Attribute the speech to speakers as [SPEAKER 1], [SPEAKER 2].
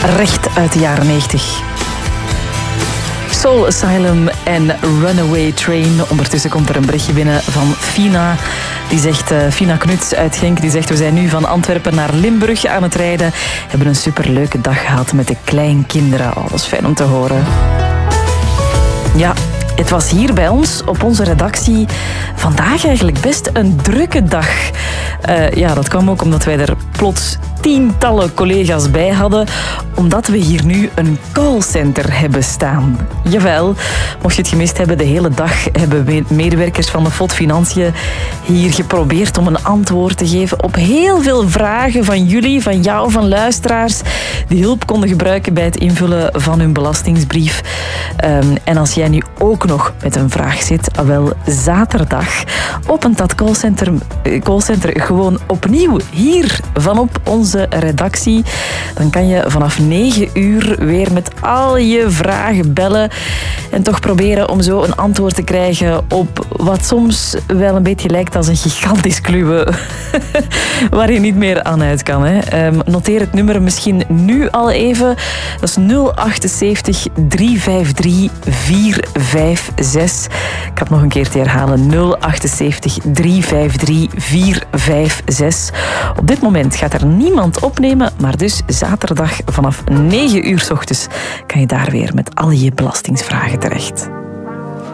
[SPEAKER 1] recht uit de jaren 90. Soul Asylum en Runaway Train. Ondertussen komt er een berichtje binnen van Fina. Die zegt, Fina Knuts uit Genk, die zegt: we zijn nu van Antwerpen naar Limburg aan het rijden. Hebben een superleuke dag gehad met de kleinkinderen. Oh, dat is fijn om te horen. Ja, het was hier bij ons op onze redactie vandaag eigenlijk best een drukke dag. Ja, dat kwam ook omdat wij er plots tientallen collega's bij hadden, omdat we hier nu een callcenter hebben staan. Jawel, mocht je het gemist hebben, de hele dag hebben medewerkers van de FOD Financiën hier geprobeerd om een antwoord te geven op heel veel vragen van jullie, van jou, van luisteraars, die hulp konden gebruiken bij het invullen van hun belastingsbrief. En als jij nu ook nog met een vraag zit, wel zaterdag opent dat callcenter gewoon opnieuw hier vanop onze redactie. Dan kan je vanaf 9 uur weer met al je vragen bellen en toch proberen om zo een antwoord te krijgen op wat soms wel een beetje lijkt als een gigantisch kluwe waar je niet meer aan uit kan. Hè. Noteer het nummer misschien nu al even. Dat is 078 353 456. Ik ga het nog een keer te herhalen. 078 353 456. Op dit moment gaat er niemand opnemen, maar dus zaterdag vanaf 9 uur 's ochtends kan je daar weer met al je belastingsvragen terecht.